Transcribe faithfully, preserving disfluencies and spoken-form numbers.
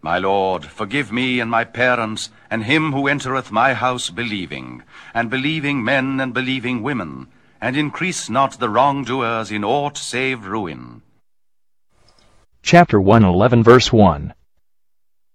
My Lord, forgive me and my parents, and him who entereth my house believing, and believing men and believing women, and increase not the wrongdoers in aught save ruin. Chapter one eleven, verse one.